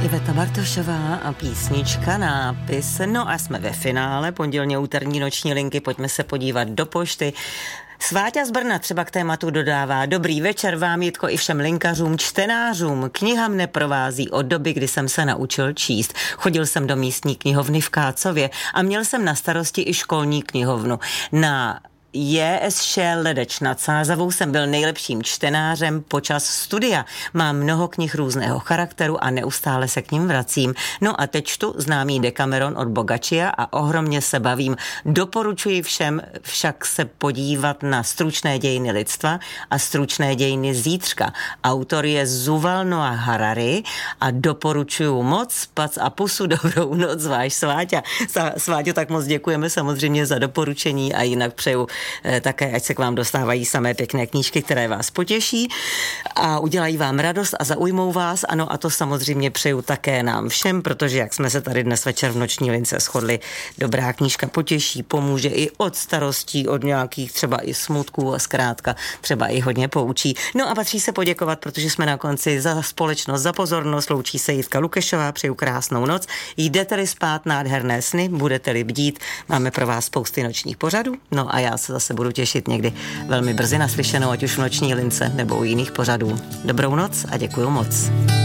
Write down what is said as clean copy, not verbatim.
Iveta Bartošová a písnička Nápis. No a jsme ve finále pondělně úterní noční linky, pojďme se podívat do pošty. Sváťa z Brna třeba k tématu dodává: dobrý večer vám, Jitko, i všem linkařům, čtenářům. Kniha mne provází od doby, kdy jsem se naučil číst. Chodil jsem do místní knihovny v Kácově a měl jsem na starosti i školní knihovnu. Na JSŠ Ledeč nad Sázavou jsem byl nejlepším čtenářem počas studia. Mám mnoho knih různého charakteru a neustále se k nim vracím. No a teď čtu známý Decameron od Boccaccia a ohromně se bavím. Doporučuji všem však se podívat na Stručné dějiny lidstva a Stručné dějiny zítřka. Autor je Yuval Noah Harari a doporučuju moc. Pac a pusu, dobrou noc, váš Sváťa. Sváťo, tak moc děkujeme samozřejmě za doporučení a jinak přeju také, ať se k vám dostávají samé pěkné knížky, které vás potěší a udělají vám radost a zaujmou vás. Ano, a to samozřejmě přeju také nám všem, protože jak jsme se tady dnes večer v noční lince shodli, dobrá knížka potěší, pomůže i od starostí, od nějakých třeba i smutků a zkrátka třeba i hodně poučí. No a patří se poděkovat, protože jsme na konci, za společnost, za pozornost. Loučí se Jitka Lukešová, přeju krásnou noc. Jdete-li spát, nádherné sny, budete-li bdít, máme pro vás spousty nočních pořadů. No a já se zase budu těšit někdy velmi brzy naslyšenou, ať už v noční lince nebo u jiných pořadů. Dobrou noc a děkuju moc.